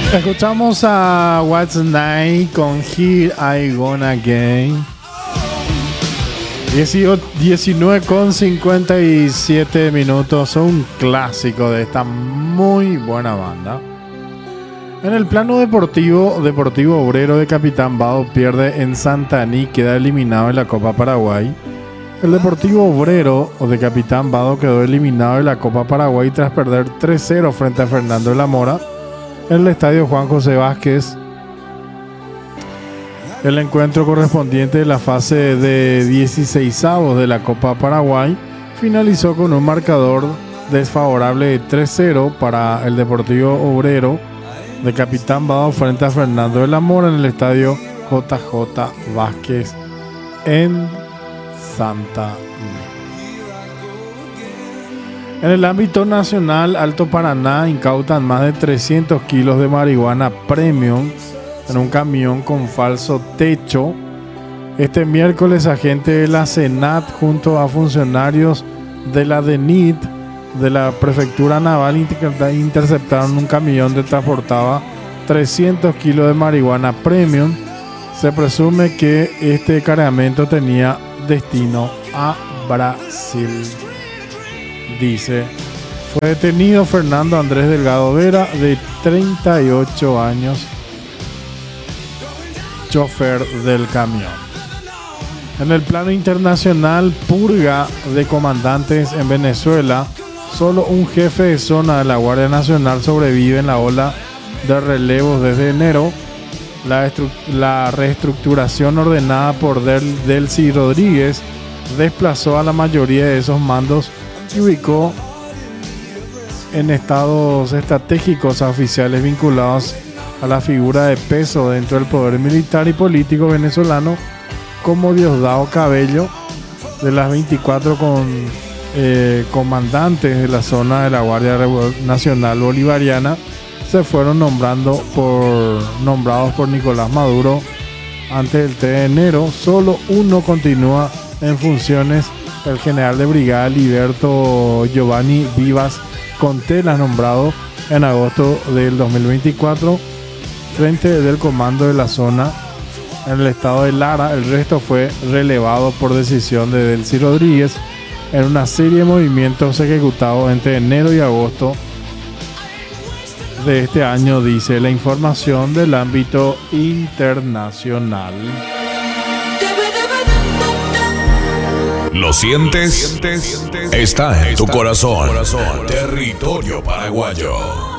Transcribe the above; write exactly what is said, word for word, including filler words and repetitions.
Escuchamos a What's Night con Here I Gonna Again. diecinueve con cincuenta y siete minutos. Un clásico de esta muy buena banda. En el plano deportivo, Deportivo Obrero de Capitán Vado pierde en Santaní, queda eliminado en la Copa Paraguay. El Deportivo Obrero de Capitán Vado quedó eliminado de la Copa Paraguay tras perder tres cero frente a Fernando de la Mora en el estadio Juan José Vázquez. El encuentro correspondiente de la fase de dieciseisavos de la Copa Paraguay finalizó con un marcador desfavorable de tres cero para el Deportivo Obrero de Capitán Vado frente a Fernando de la Mora en el estadio J J Vázquez en Santa Fe. En el ámbito nacional, Alto Paraná incautan más de trescientos kilos de marihuana premium en un camión con falso techo. Este miércoles, agentes de la Senat junto a funcionarios de la DENIT de la Prefectura Naval interceptaron un camión que transportaba trescientos kilos de marihuana premium. Se presume que este cargamento tenía destino a Brasil. Dice, fue detenido Fernando Andrés Delgado Vera, de treinta y ocho años, chofer del camión. En el plano internacional, purga de comandantes en Venezuela. Solo un jefe de zona de la Guardia Nacional sobrevive en la ola de relevos desde enero. La, la reestructuración ordenada por Del Delcy Rodríguez desplazó a la mayoría de esos mandos y ubicó en estados estratégicos a oficiales vinculados a la figura de peso dentro del poder militar y político venezolano, como Diosdado Cabello. De las veinticuatro con, eh, comandantes de la zona de la Guardia Nacional Bolivariana, se fueron nombrando por, nombrados por Nicolás Maduro antes del tres de enero. Solo uno continúa en funciones, el general de brigada Liberto Giovanni Vivas Contreras, nombrado en agosto del dos mil veinticuatro frente del comando de la zona en el estado de Lara. El resto fue relevado por decisión de Delcy Rodríguez en una serie de movimientos ejecutados entre enero y agosto de este año, dice la información del ámbito internacional. ¿Lo sientes? Está en tu corazón. Territorio Paraguayo.